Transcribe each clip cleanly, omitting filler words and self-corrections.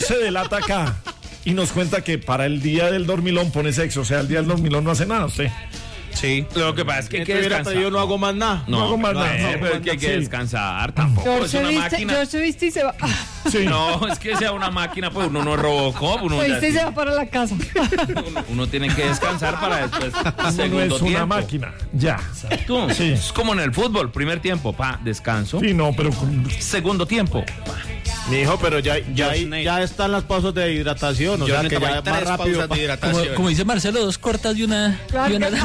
se delata acá y nos cuenta que para el día del dormilón pone sexo, o sea, el día del dormilón no hace nada usted. Sí. Lo que pasa es que hay que descansar. Yo no hago más nada. No hago más nada. Pero es que hay que descansar. Tampoco es una máquina. George se viste y se va. Sí. No, es que sea una máquina, pues uno no es Robocop. Uno, Se viste y se va para la casa. uno tiene que descansar para después. No Segundo es una tiempo. máquina. Ya. Exacto. Sí. Es como en el fútbol. Primer tiempo, descanso. Sí, no, pero Segundo tiempo, Mijo, pero ya están las pausas de hidratación. O sea, que ya más rápido. Como dice Marcelo, 2 cortas y una larga.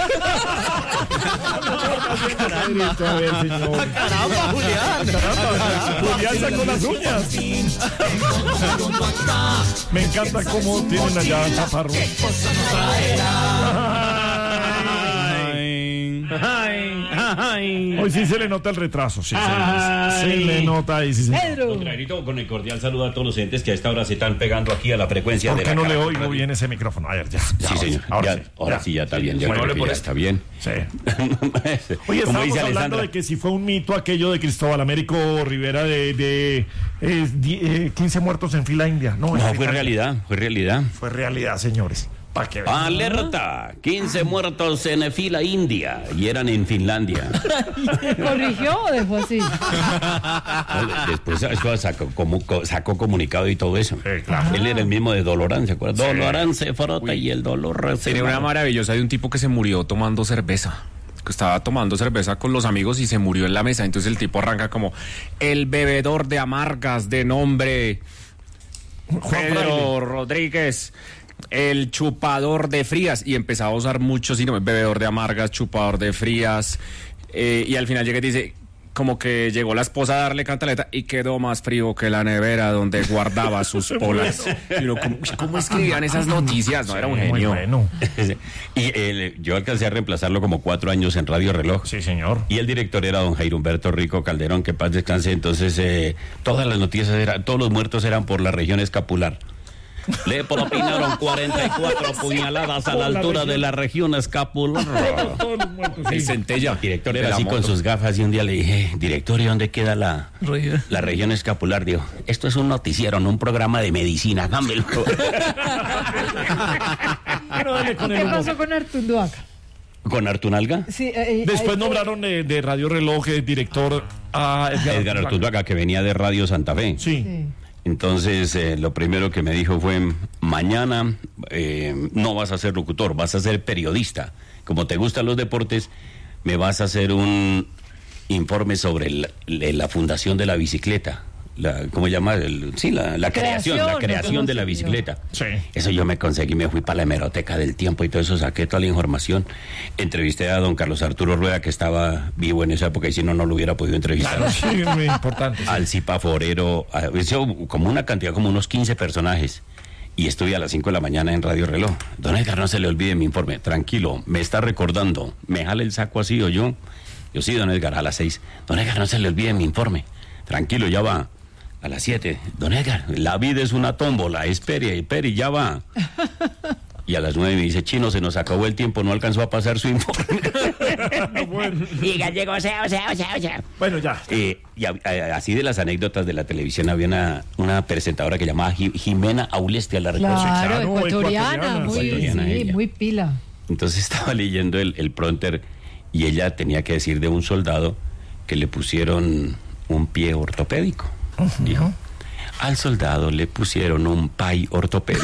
A ver, señor. Caramba, Julián. Julián sacó las uñas. Me encanta cómo tienen allá a Chaparro. Hoy sí se le nota el retraso, sí, se le nota ahí, sí, Pedro. Contrarito, con el cordial saludo a todos los entes que a esta hora se están pegando aquí a la frecuencia ¿Por de qué la no le Caracol oigo Radio. bien ese micrófono? A ver, ya. Sí, señor. Ahora sí, ya está bien. Ya Bueno, creo que ya está bien. Sí. Como Oye, estábamos dice hablando Alessandra. de que si fue un mito aquello de Cristóbal Américo Rivera de 15 muertos en fila india. No, No, fue realidad. Fue realidad, señores. ¿Para qué? Alerta, 15 muertos en fila india y eran en Finlandia. ¿Corrigió o dejó así? Después eso sacó comunicado y todo eso. Claro. Él era el mismo de Dolorán, ¿se acuerda? Dolorán se frota y el dolor se Tiene una va. maravillosa de un tipo que se murió tomando cerveza. Que estaba tomando cerveza con los amigos y se murió en la mesa. Entonces el tipo arranca como el bebedor de amargas de nombre Pedro Rodríguez, el chupador de frías, y empezaba a usar muchos síntomas: bebedor de amargas, chupador de frías, y al final llega y dice como que llegó la esposa a darle cantaleta y quedó más frío que la nevera donde guardaba sus polas. Y uno, ¿cómo escribían esas noticias? No, era un Muy genio. bueno. Y yo alcancé a reemplazarlo como 4 años en Radio Reloj. Sí, señor. Y el director era don Jairo Humberto Rico Calderón, que paz descanse. Entonces, todas las noticias todos los muertos eran por la región escapular. Le propinaron 44 puñaladas a la altura de la región escapular. El centella. El director de era la así con moto. sus gafas y un día le dije, director, ¿y dónde queda la región escapular? Dijo, esto es un noticiero, no un programa de medicina, hágamelo. ¿Qué pasó con Artunduaca? ¿Con Artunalga? Sí, Después nombraron de Radio Reloj director a Edgar Artunalga, que venía de Radio Santa Fe. Sí. Entonces, lo primero que me dijo fue, mañana no vas a ser locutor, vas a ser periodista. Como te gustan los deportes, me vas a hacer un informe sobre la fundación de la bicicleta. ¿Cómo se llama? La creación de la bicicleta. Sí. Eso yo me conseguí, me fui para la hemeroteca del tiempo y todo eso, saqué toda la información. Entrevisté a don Carlos Arturo Rueda, que estaba vivo en esa época, y si no, no lo hubiera podido entrevistar. Claro, sí, muy importante. Sí. Al Cipa Forero, como una cantidad, como unos 15 personajes. Y estuve a las 5 de la mañana en Radio Reloj. Don Edgar, no se le olvide mi informe. Tranquilo, me está recordando. ¿Me jala el saco así o yo? Yo sí, don Edgar, a las 6. Don Edgar, no se le olvide mi informe. Tranquilo, ya va. A las 7. Don Edgar, la vida es una tómbola. Espere, ya va. Y a las 9 me dice, Chino, se nos acabó el tiempo, no alcanzó a pasar su informe. Bueno. Y gallego, o sea. Bueno, ya. Así de las anécdotas de la televisión, había una presentadora que llamaba Jimena Aulestia, la recuerdo. Claro, ecuatoriana, ecuatoriana ella. muy pila. Entonces estaba leyendo el prompter y ella tenía que decir de un soldado que le pusieron un pie ortopédico. Dijo, al soldado le pusieron un pay ortopédico.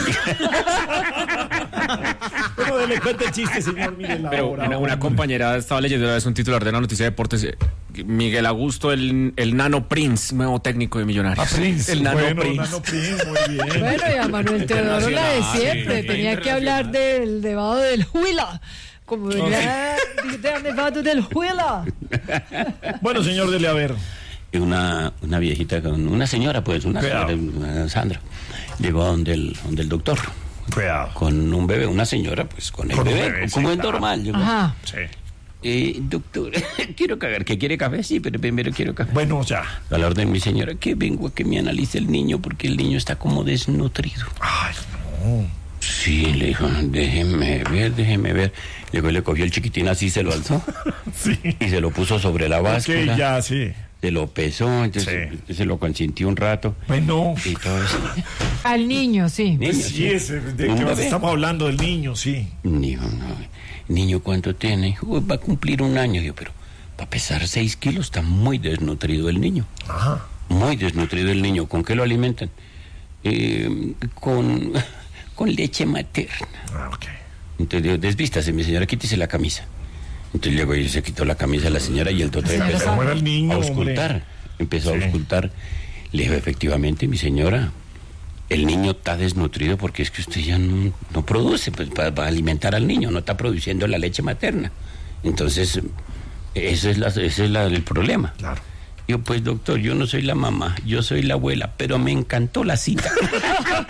Bueno, le cuenta el chiste, señor. Mire la Pero hora, una compañera estaba leyendo una vez un titular de la noticia de deportes. Miguel Augusto, el Nano Prince, nuevo técnico de Millonarios. Prince. El Nano Bueno, Prince. Nano Prince, muy bien. Bueno, y a Manuel Teodoro la de siempre. sí, Tenía que hablar del nevado del Huila. Como venía del nevado del Huila. Bueno, señor, dele a ver. Una viejita, una señora, pues, una Sandra, llegó donde el doctor. Cuidado. Con un bebé, una señora, pues, con el bebé, como es normal. Llegó. Ajá. Sí. Doctor, quiero cagar, ¿que quiere café? Sí, pero primero quiero café. Bueno, ya. A la orden, mi señora, que vengo a que me analice el niño, porque el niño está como desnutrido. Ay, no. Sí, le dijo, déjeme ver. Llegó y le cogió el chiquitín así, se lo alzó. Sí. Y se lo puso sobre la báscula. Ok, ya, sí. se lo pesó, entonces se lo consintió un rato. Bueno. Y todo eso. Al niño, sí. Niño, Pues sí, ¿de qué más estamos hablando? Del niño, sí. Niño, ¿cuánto tiene? Va a cumplir 1 año. Yo, pero para pesar 6 kilos está muy desnutrido el niño. Ajá. Muy desnutrido el niño. ¿Con qué lo alimentan? Con leche materna. Ok. Entonces digo, desvístase, mi señora, quítese la camisa. Entonces luego se quitó la camisa a la señora y el doctor empezó ¿Cómo era el niño, a auscultar. hombre? Empezó a auscultar. Le dijo, efectivamente, mi señora, el niño está desnutrido porque es que usted ya no produce, pues va a alimentar al niño, no está produciendo la leche materna. Entonces, ese es el problema. Claro. Yo, pues doctor, yo no soy la mamá, yo soy la abuela, pero me encantó la cita.